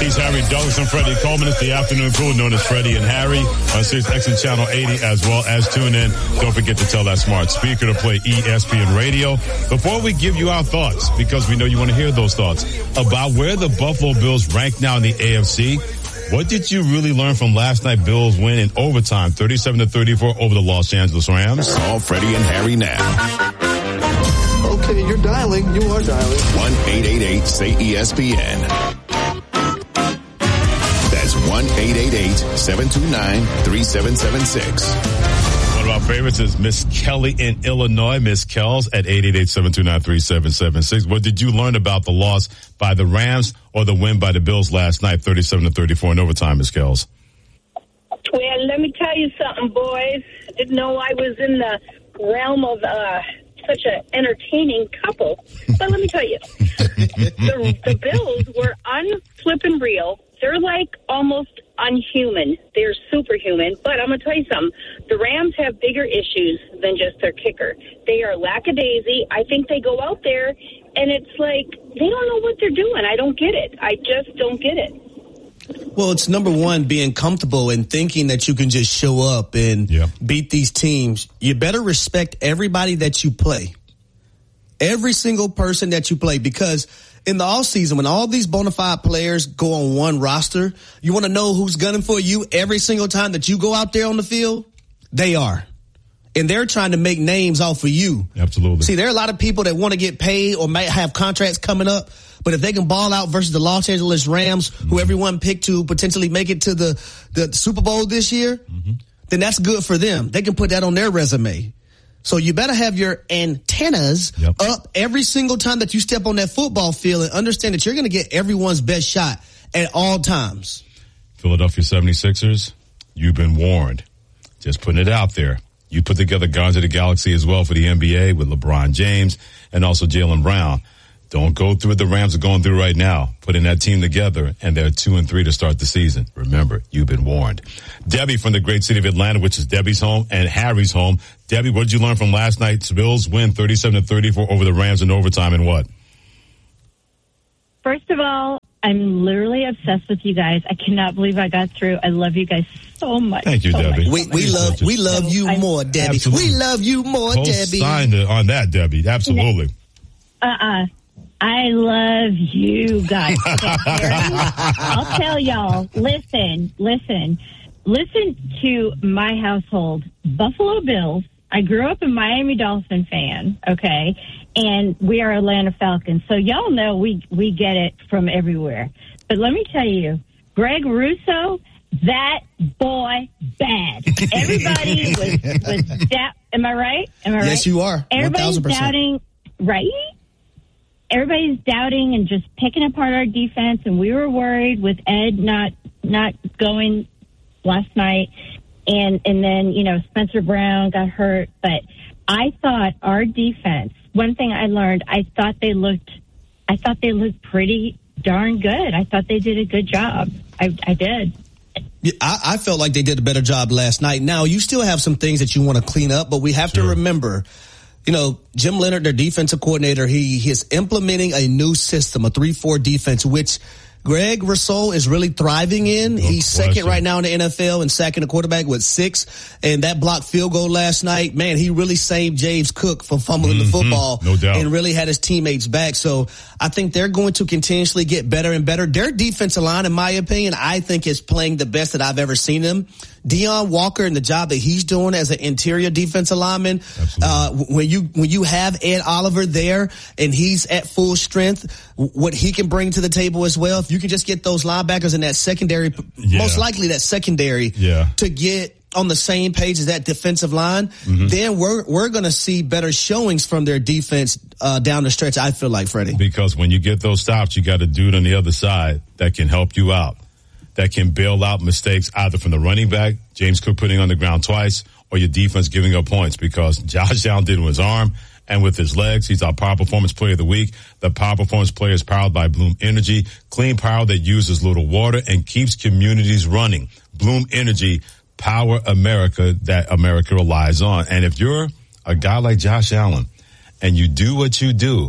He's Harry Douglas and Freddie Coleman. It's the afternoon crew known as Freddie and Harry on SiriusXM and Channel 80, as well as tune in. Don't forget to tell that smart speaker to play ESPN Radio. Before we give you our thoughts, because we know you want to hear those thoughts, about where the Buffalo Bills rank now in the AFC, what did you really learn from last night's Bills win in overtime, 37-34 over the Los Angeles Rams? Call Freddie and Harry now. Okay, you're dialing. You are dialing. 1-888-SAY-ESPN. That's 1-888-729-3776. One of our favorites is Miss Kelly in Illinois. Miss Kells at 888-729-3776. What did you learn about the loss by the Rams or the win by the Bills last night, 37-34 in overtime, Miss Kells? Well, let me tell you something, boys. I didn't know I was in the realm of such an entertaining couple. But let me tell you, the Bills were unflippin' real. They're like almost unhuman. They're superhuman. But I'm going to tell you something. The Rams have bigger issues than just their kicker. They are lackadaisy. I think they go out there, and it's like they don't know what they're doing. I don't get it. I just don't get it. Well, it's number one, being comfortable and thinking that you can just show up and beat these teams. You better respect everybody that you play. Every single person that you play, because in the offseason, when all these bona fide players go on one roster, you want to know who's gunning for you every single time that you go out there on the field? They are. And they're trying to make names off of you. Absolutely. See, there are a lot of people that want to get paid or might have contracts coming up. But if they can ball out versus the Los Angeles Rams, who everyone picked to potentially make it to the Super Bowl this year, then that's good for them. They can put that on their resume. So you better have your antennas up every single time that you step on that football field and understand that you're going to get everyone's best shot at all times. Philadelphia 76ers, you've been warned. Just putting it out there. You put together Guardians of the Galaxy as well for the NBA with LeBron James and also Jaylen Brown. Don't go through what the Rams are going through right now. Putting that team together, and they're 2-3 to start the season. Remember, you've been warned. Debbie from the great city of Atlanta, which is Debbie's home and Harry's home. Debbie, what did you learn from last night's Bills win 37-34 over the Rams in overtime, and what? First of all, I'm literally obsessed with you guys. I cannot believe I got through. I love you guys so much. Thank you, Debbie. We love you more, Debbie. Absolutely. We love you more, Debbie. Co-signed on that, Debbie. Absolutely. I love you guys. Okay, I'll tell y'all, listen to my household. Buffalo Bills. I grew up a Miami Dolphin fan, okay? And we are Atlanta Falcons. So y'all know we get it from everywhere. But let me tell you, Greg Russo, that boy bad. Everybody was am I right? Yes, you are. Everybody's 1,000%. doubting, right? Everybody's doubting and just picking apart our defense, and we were worried with Ed not going last night, and then Spencer Brown got hurt. But I thought our defense. One thing I learned, I thought they looked pretty darn good. I thought they did a good job. I did. Yeah, I felt like they did a better job last night. Now you still have some things that you want to clean up, but we have to remember. Jim Leonard, their defensive coordinator, he is implementing a new system, a 3-4 defense, which Greg Rousseau is really thriving in. He's second right now in the NFL and sacking the quarterback with 6. And that blocked field goal last night, man, he really saved James Cook from fumbling the football. No doubt. And really had his teammates back. So I think they're going to continuously get better and better. Their defensive line, in my opinion, I think is playing the best that I've ever seen them. Deion Walker and the job that he's doing as an interior defensive lineman, when you have Ed Oliver there and he's at full strength, what he can bring to the table as well. If you can just get those linebackers in that secondary, most likely that secondary, to get on the same page as that defensive line, then we're going to see better showings from their defense down the stretch. I feel like, Freddie, because when you get those stops, you got a dude on the other side that can help you out, that can bail out mistakes either from the running back, James Cook putting on the ground twice, or your defense giving up points, because Josh Allen did with his arm and with his legs. He's our Power Performance Player of the Week. The Power Performance Player is powered by Bloom Energy, clean power that uses little water and keeps communities running. Bloom Energy, power America that America relies on. And if you're a guy like Josh Allen and you do what you do,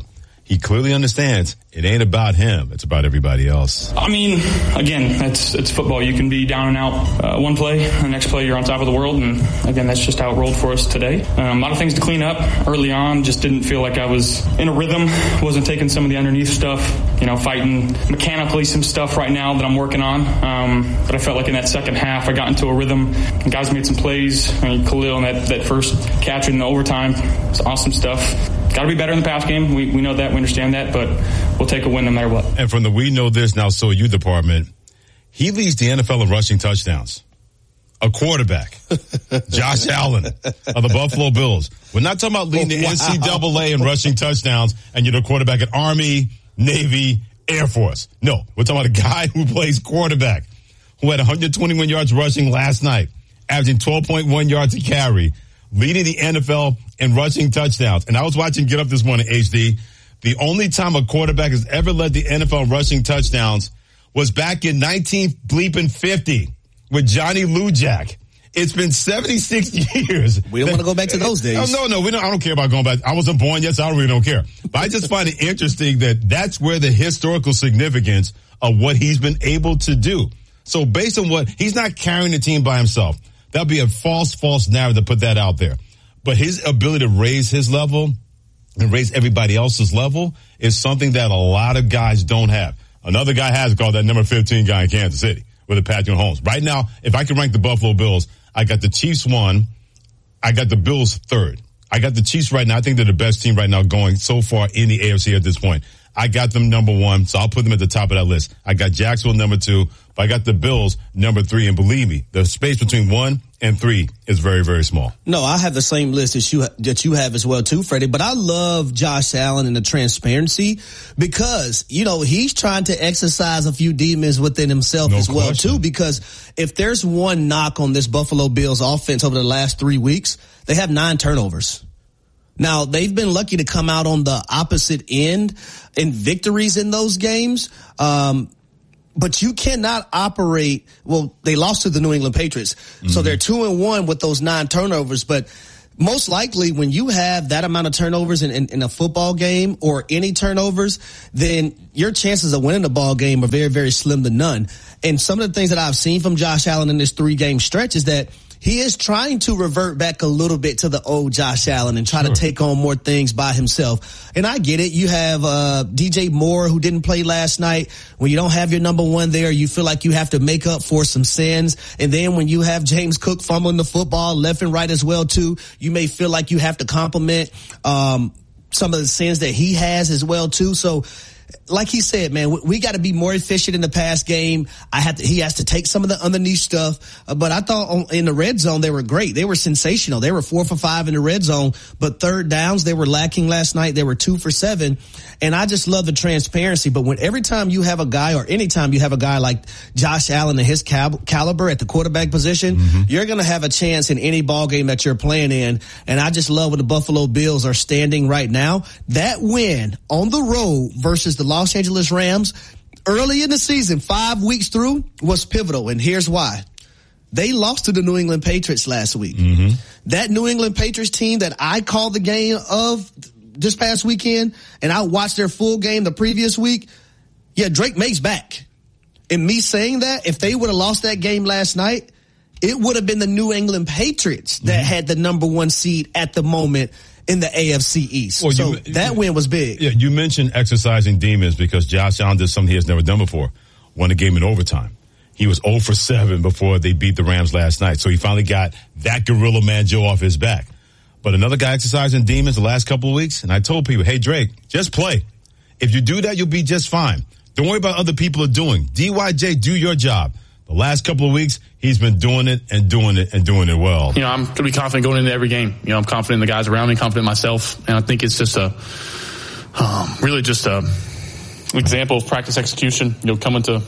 he clearly understands it ain't about him. It's about everybody else. I mean, again, it's football. You can be down and out one play, the next play you're on top of the world. And again, that's just how it rolled for us today. A lot of things to clean up early on. Just didn't feel like I was in a rhythm. Wasn't taking some of the underneath stuff, fighting mechanically some stuff right now that I'm working on. But I felt like in that second half, I got into a rhythm. And guys made some plays. Khalil, that first catch in the overtime, it's awesome stuff. Got to be better in the pass game. We know that. We understand that. But we'll take a win no matter what. And from the We Know This, Now So You department, he leads the NFL in rushing touchdowns. A quarterback, Josh Allen of the Buffalo Bills. We're not talking about leading the NCAA in rushing touchdowns and you're the quarterback at Army, Navy, Air Force. No, we're talking about a guy who plays quarterback, who had 121 yards rushing last night, averaging 12.1 yards a carry, leading the NFL in rushing touchdowns. And I was watching Get Up this morning, HD. The only time a quarterback has ever led the NFL in rushing touchdowns was back in 1950 with Johnny Lujack. It's been 76 years. We don't want to go back to those days. No, I don't care about going back. I wasn't born yet, so I really don't care. But I just find it interesting that that's where the historical significance of what he's been able to do. So based on he's not carrying the team by himself. That'd be a false narrative to put that out there. But his ability to raise his level and raise everybody else's level is something that a lot of guys don't have. Another guy has called that number 15 guy in Kansas City with Patrick Mahomes. Right now, if I can rank the Buffalo Bills, I got the Chiefs 1. I got the Bills 3rd. I got the Chiefs right now. I think they're the best team right now going so far in the AFC at this point. I got them number 1, so I'll put them at the top of that list. I got Jacksonville number 2, but I got the Bills number 3. And believe me, the space between 1 and 3 is very, very small. No, I have the same list that you have as well too, Freddie. But I love Josh Allen and the transparency because, he's trying to exercise a few demons within himself as well too. Because if there's one knock on this Buffalo Bills offense over the last 3 weeks, they have 9 turnovers. Now, they've been lucky to come out on the opposite end in victories in those games. But you cannot operate. Well, they lost to the New England Patriots. Mm-hmm. So they're 2-1 with those 9 turnovers. But most likely when you have that amount of turnovers in a football game or any turnovers, then your chances of winning the ball game are very, very slim to none. And some of the things that I've seen from Josh Allen in this 3-game stretch is that he is trying to revert back a little bit to the old Josh Allen and try to take on more things by himself. And I get it. You have DJ Moore, who didn't play last night. When you don't have your number 1 there, you feel like you have to make up for some sins. And then when you have James Cook fumbling the football left and right as well, too, you may feel like you have to compliment some of the sins that he has as well, too. So, like he said, man, we got to be more efficient in the pass game. He has to take some of the underneath stuff. But I thought in the red zone, they were great. They were sensational. They were 4 for 5 in the red zone, but third downs, they were lacking last night. They were 2 for 7. And I just love the transparency. But every time you have a guy or anytime you have a guy like Josh Allen and his caliber at the quarterback position, you're going to have a chance in any ball game that you're playing in. And I just love where the Buffalo Bills are standing right now. That win on the road versus the Los Angeles Rams early in the season, 5 weeks through, was pivotal. And here's why. They lost to the New England Patriots last week. That New England Patriots team that I called the game of this past weekend, and I watched their full game the previous week. Yeah, Drake May's back. And me saying that, if they would have lost that game last night, it would have been the New England Patriots that had the number 1 seed at the moment in the AFC East. Well, so that win was big. Yeah, you mentioned exercising demons because Josh Allen did something he has never done before. Won a game in overtime. He was 0 for 7 before they beat the Rams last night. So he finally got that Gorilla Man Joe off his back. But another guy exercising demons the last couple of weeks, and I told people, hey, Drake, just play. If you do that, you'll be just fine. Don't worry about what other people are doing. DYJ, do your job. The last couple of weeks, he's been doing it and doing it and doing it well. I'm going to be confident going into every game. I'm confident in the guys around me, confident in myself. And I think it's just really just a example of practice execution, coming to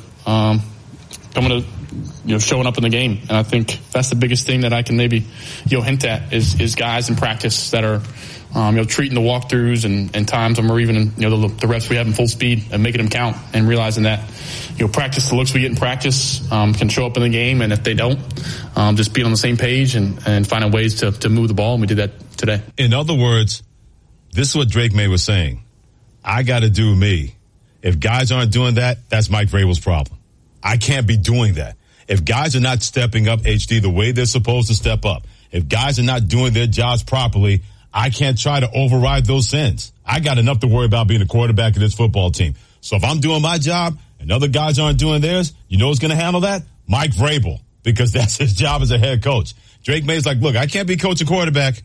showing up in the game. And I think that's the biggest thing that I can maybe, hint at is guys in practice that are, treating the walkthroughs and times when we're even, the reps we have in full speed and making them count and realizing that, practice, the looks we get in practice, can show up in the game. And if they don't, just being on the same page and finding ways to move the ball. And we did that today. In other words, this is what Drake May was saying. I got to do me. If guys aren't doing that, that's Mike Vrabel's problem. I can't be doing that. If guys are not stepping up, HD, the way they're supposed to step up, if guys are not doing their jobs properly, I can't try to override those sins. I got enough to worry about being a quarterback of this football team. So if I'm doing my job and other guys aren't doing theirs, you know who's going to handle that? Mike Vrabel, because that's his job as a head coach. Drake May's like, look, I can't be coaching quarterback.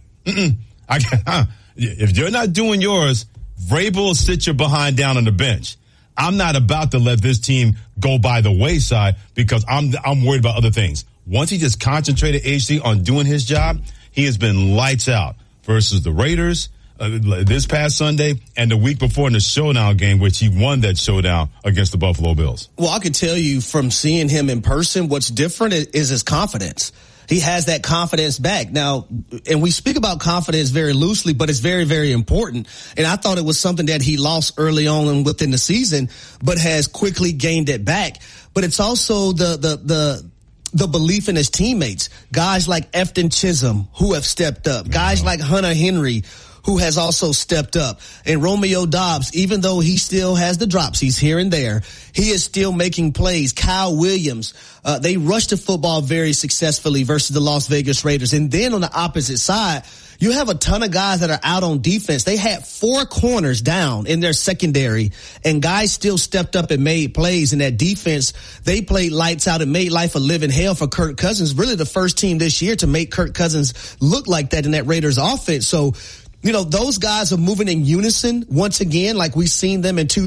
If you're not doing yours, Vrabel will sit your behind down on the bench. I'm not about to let this team go by the wayside because I'm worried about other things. Once he just concentrated HD on doing his job, he has been lights out versus the Raiders this past Sunday and the week before in the showdown game, which he won that showdown against the Buffalo Bills. Well, I can tell you from seeing him in person, what's different is his confidence. He has that confidence back. Now, and we speak about confidence very loosely, but it's very, very important. And I thought it was something that he lost early on and within the season, but has quickly gained it back. But it's also the belief in his teammates. Guys like Efton Chisholm, who have stepped up. Guys like Hunter Henry, who has also stepped up. And Romeo Doubs, even though he still has the drops, he's here and there, he is still making plays. Kyle Williams, they rushed the football very successfully versus the Las Vegas Raiders. And then on the opposite side, you have a ton of guys that are out on defense. They had 4 corners down in their secondary, and guys still stepped up and made plays. In that defense, they played lights out and made life a living hell for Kirk Cousins. Really the first team this year to make Kirk Cousins look like that in that Raiders offense. So, you know, those guys are moving in unison once again, like we've seen them in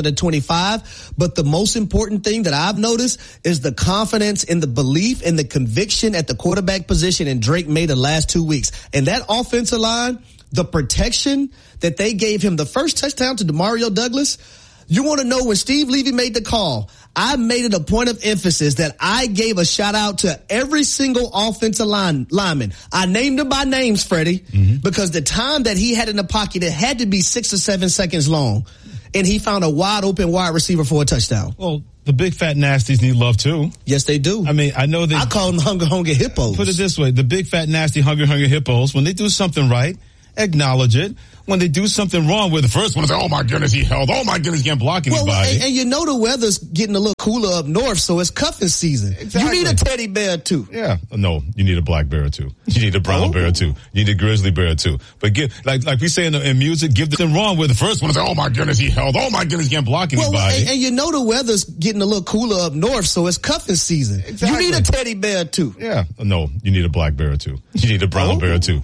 2025. But the most important thing that I've noticed is the confidence and the belief and the conviction at the quarterback position in Drake May the last 2 weeks. And that offensive line, the protection that they gave him, the first touchdown to DeMario Douglas, you want to know when Steve Levy made the call, I made it a point of emphasis that I gave a shout out to every single offensive lineman. I named them by names, Freddie, because the time that he had in the pocket, it had to be 6 or 7 seconds long. And he found a wide open wide receiver for a touchdown. Well, the big fat nasties need love too. Yes, they do. I mean, I know they. I call them hungry hippos. Put it this way. The big fat nasty hungry hippos, when they do something right, acknowledge it. When they do something wrong, with the first one is, oh my goodness, he held. Oh my goodness, he can't block anybody. Well, and you know the weather's getting a little cooler up north, so it's cuffing season. Exactly. You need a teddy bear too. Yeah. No, you need a black bear too. You need a brown bear too. You need a grizzly bear too. But like we say in music, give them wrong with the first one is, oh my goodness, he held. Oh my goodness, he can't block anybody. Well, and you know the weather's getting a little cooler up north, so it's cuffing season. Exactly. You need a teddy bear too. Yeah. No, you need a black bear too. You need a brown bear too.